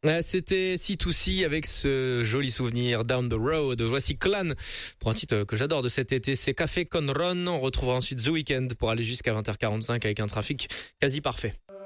C'était C2C avec ce joli souvenir Down the Road. Voici Clan pour un titre que j'adore de cet été, c'est Café Con Ron. On retrouvera ensuite The Weeknd pour aller jusqu'à 20h45 avec un trafic quasi parfait.